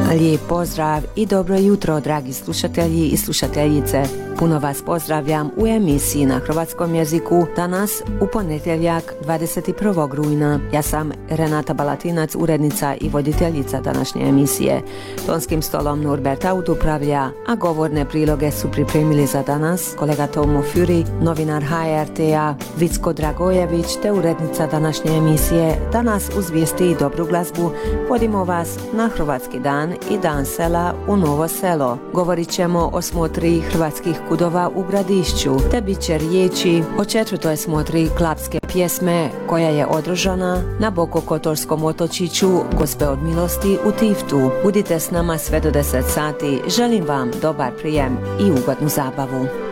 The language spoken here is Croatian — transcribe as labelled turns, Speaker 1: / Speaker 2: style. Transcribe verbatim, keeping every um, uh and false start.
Speaker 1: Lijep pozdrav i dobro jutro, dragi slušatelji i slušateljice. Puno vas pozdravljam u emisiji na hrvatskom jeziku danas u ponedjeljak dvadeset prvog rujna. Ja sam Renata Balatinac, urednica i voditeljica današnje emisije. Tonskim stolom Norbert Aud upravlja, a govorne priloge su pripremili za danas kolega Tomo Fury, novinar H R T-a Vicko Dragojević te urednica današnje emisije. Danas uz vijesti i dobru glazbu vodimo vas na Hrvatski dan i Dan sela u Novo Selo. Govorit ćemo o smotri hrvatskih kudova u Gradišću, te bit će riječi o četvrtoj smotri klapske pjesme koja je održana na Bokokotorskom otočiću Gospe od milosti u Tiftu. Budite s nama sve do deset sati. Želim vam dobar prijem i ugodnu zabavu.